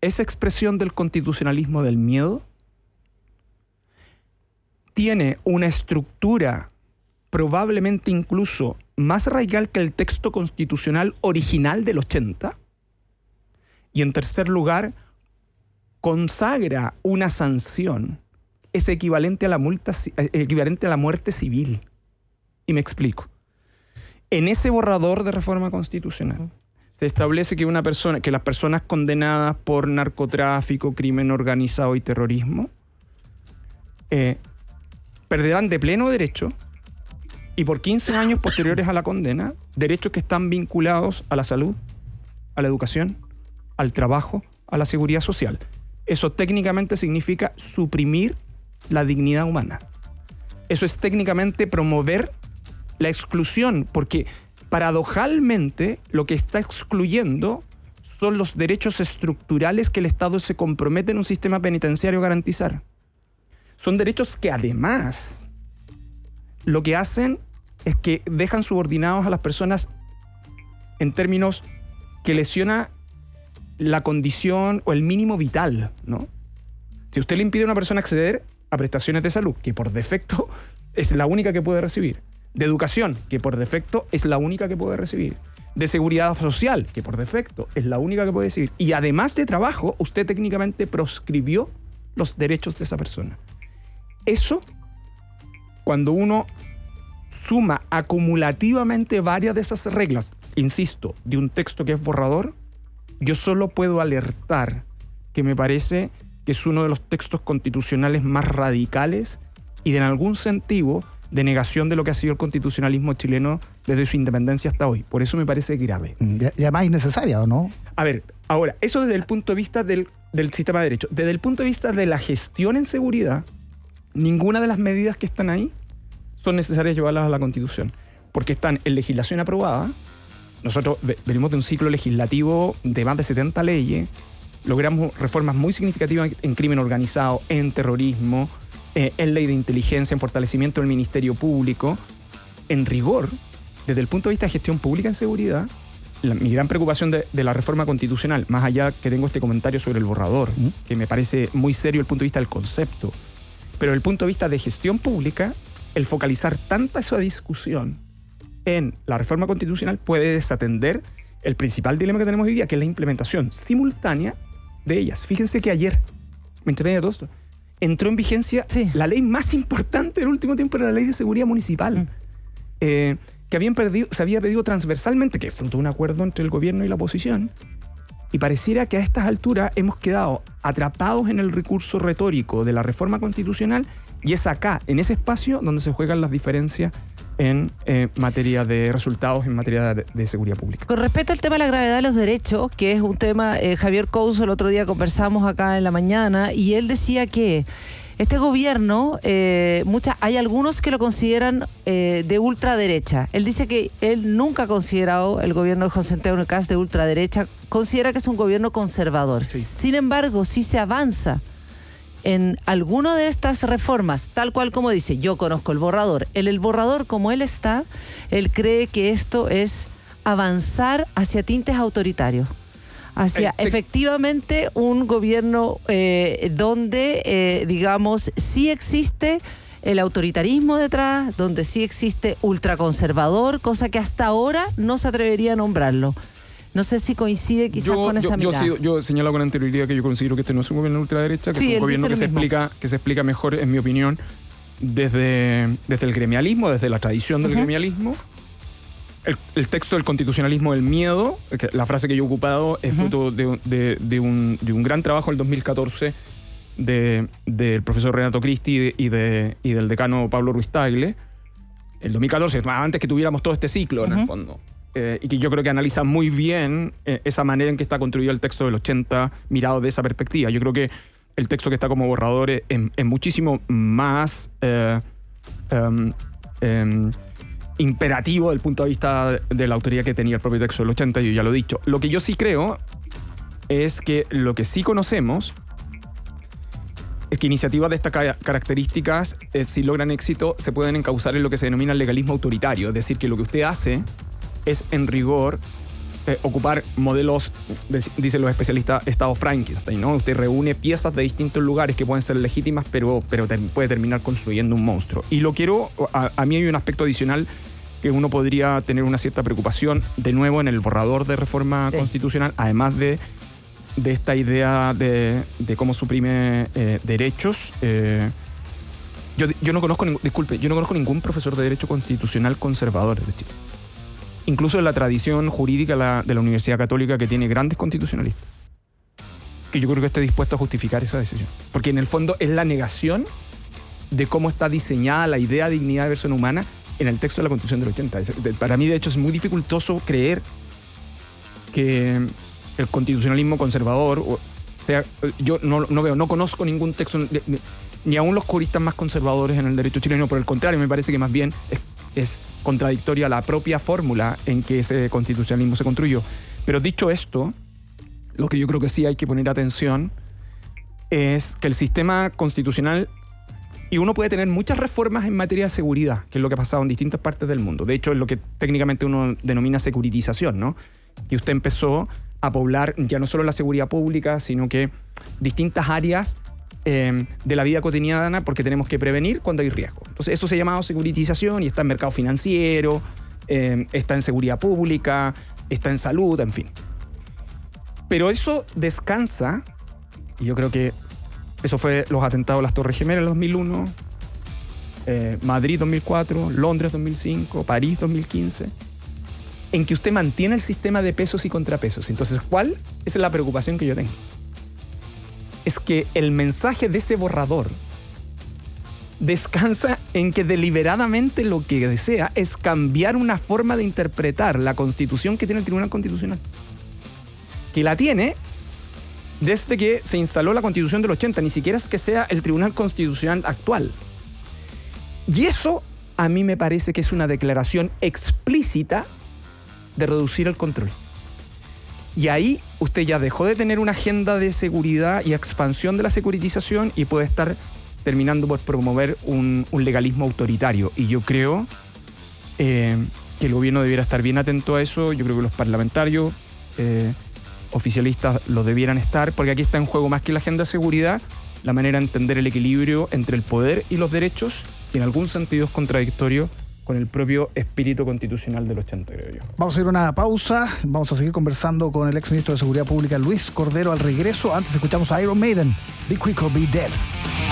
esa expresión del constitucionalismo del miedo tiene una estructura probablemente incluso más radical que el texto constitucional original del 80. Y en tercer lugar, consagra una sanción, es equivalente a la muerte civil. Y me explico. En ese borrador de reforma constitucional se establece que las personas condenadas por narcotráfico, crimen organizado y terrorismo perderán de pleno derecho, y por 15 años posteriores a la condena, derechos que están vinculados a la salud, a la educación, al trabajo, a la seguridad social. Eso técnicamente significa suprimir la dignidad humana. Eso es técnicamente promover la exclusión, porque paradojalmente lo que está excluyendo son los derechos estructurales que el Estado se compromete en un sistema penitenciario a garantizar. Son derechos que además lo que hacen es que dejan subordinados a las personas en términos que lesiona la condición o el mínimo vital, ¿no? Si usted le impide a una persona acceder a prestaciones de salud, que por defecto es la única que puede recibir, de educación, que por defecto es la única que puede recibir, de seguridad social, que por defecto es la única que puede recibir, y además de trabajo, usted técnicamente proscribió los derechos de esa persona. Eso, cuando uno suma acumulativamente varias de esas reglas, insisto, de un texto que es borrador, yo solo puedo alertar que me parece que es uno de los textos constitucionales más radicales y en algún sentido de negación de lo que ha sido el constitucionalismo chileno desde su independencia hasta hoy. Por eso me parece grave. Ya más innecesaria, ¿o no? A ver, ahora, eso desde el punto de vista del sistema de derecho. Desde el punto de vista de la gestión en seguridad, ninguna de las medidas que están ahí son necesarias llevarlas a la Constitución, porque están en legislación aprobada. Nosotros venimos de un ciclo legislativo de más de 70 leyes, logramos reformas muy significativas en crimen organizado, en terrorismo, en ley de inteligencia, en fortalecimiento del Ministerio Público. En rigor, desde el punto de vista de gestión pública en seguridad, mi gran preocupación de la reforma constitucional, más allá que tengo este comentario sobre el borrador, que me parece muy serio desde el punto de vista del concepto, pero desde el punto de vista de gestión pública, el focalizar tanta esa discusión en la reforma constitucional puede desatender el principal dilema que tenemos hoy día, que es la implementación simultánea de ellas. Fíjense que ayer, entre medio de todo esto, entró en vigencia la ley más importante del último tiempo, era la ley de seguridad municipal, que se había pedido transversalmente, que es fruto de un acuerdo entre el gobierno y la oposición, y pareciera que a estas alturas hemos quedado atrapados en el recurso retórico de la reforma constitucional, y es acá, en ese espacio, donde se juegan las diferencias en materia de resultados, en materia de seguridad pública. Con respecto al tema de la gravedad de los derechos, que es un tema, Javier Couso, el otro día conversamos acá en la mañana, y él decía que este gobierno, hay algunos que lo consideran de ultraderecha. Él dice que él nunca ha considerado el gobierno de José Antonio Kast de ultraderecha, considera que es un gobierno conservador. Sí. Sin embargo, si se avanza en alguna de estas reformas, tal cual como dice, yo conozco el borrador. El borrador como él está, él cree que esto es avanzar hacia tintes autoritarios, hacia efectivamente un gobierno donde, digamos, sí existe el autoritarismo detrás, donde sí existe ultraconservador, cosa que hasta ahora no se atrevería a nombrarlo. No sé si coincide quizás con esa mirada. Yo señalo con anterioridad que yo considero que este no es un gobierno de ultraderecha, que es un gobierno que se explica mejor, en mi opinión, desde el gremialismo, desde la tradición del gremialismo. El texto del constitucionalismo del miedo, la frase que yo he ocupado, es fruto de un gran trabajo en el 2014 del profesor Renato Cristi y del decano Pablo Ruiz Tagle. El 2014, antes que tuviéramos todo este ciclo, en el fondo. Y que yo creo que analiza muy bien esa manera en que está construido el texto del 80 mirado de esa perspectiva. Yo creo que el texto que está como borrador es muchísimo más imperativo desde el punto de vista de la autoridad que tenía el propio texto del 80, yo ya lo he dicho. Lo que yo sí creo es que lo que sí conocemos es que iniciativas de estas características, si logran éxito, se pueden encauzar en lo que se denomina el legalismo autoritario, es decir, que lo que usted hace es, en rigor, ocupar modelos, dicen los especialistas, estado Frankenstein, ¿no? Usted reúne piezas de distintos lugares que pueden ser legítimas, pero puede terminar construyendo un monstruo. Y a mí hay un aspecto adicional que uno podría tener una cierta preocupación, de nuevo, en el borrador de reforma constitucional, además de esta idea de cómo suprime derechos. Yo no conozco ningún profesor de Derecho Constitucional conservador de Chile. Incluso en la tradición jurídica de la Universidad Católica, que tiene grandes constitucionalistas. Que yo creo que esté dispuesto a justificar esa decisión. Porque en el fondo es la negación de cómo está diseñada la idea de dignidad de persona humana en el texto de la Constitución del 80. Para mí, de hecho, es muy dificultoso creer que el constitucionalismo conservador, yo no conozco ningún texto, ni aún los juristas más conservadores en el derecho chileno. Por el contrario, me parece que más bien es contradictoria la propia fórmula en que ese constitucionalismo se construyó. Pero dicho esto, lo que yo creo que sí hay que poner atención es que el sistema constitucional, y uno puede tener muchas reformas en materia de seguridad, que es lo que ha pasado en distintas partes del mundo. De hecho, es lo que técnicamente uno denomina securitización, ¿no? Que usted empezó a poblar ya no solo la seguridad pública, sino que distintas áreas de la vida cotidiana, porque tenemos que prevenir cuando hay riesgo. Entonces eso se ha llamado securitización y está en mercado financiero, está en seguridad pública, está en salud, en fin. Pero eso descansa, y yo creo que eso fue los atentados a las Torres Gemelas en 2001, Madrid 2004, Londres 2005, París 2015, en que usted mantiene el sistema de pesos y contrapesos. Entonces, ¿cuál es la preocupación que yo tengo? Es que el mensaje de ese borrador descansa en que deliberadamente lo que desea es cambiar una forma de interpretar la Constitución que tiene el Tribunal Constitucional. Que la tiene desde que se instaló la Constitución del 80, ni siquiera es que sea el Tribunal Constitucional actual. Y eso a mí me parece que es una declaración explícita de reducir el control. Y ahí usted ya dejó de tener una agenda de seguridad y expansión de la securitización y puede estar terminando por promover un legalismo autoritario. Y yo creo que el gobierno debiera estar bien atento a eso. Yo creo que los parlamentarios oficialistas lo debieran estar, porque aquí está en juego, más que la agenda de seguridad, la manera de entender el equilibrio entre el poder y los derechos, y en algún sentido es contradictorio con el propio espíritu constitucional del 80, creo yo. Vamos a ir a una pausa. Vamos a seguir conversando con el exministro de Seguridad Pública, Luis Cordero, al regreso. Antes escuchamos a Iron Maiden, Be Quick or Be Dead.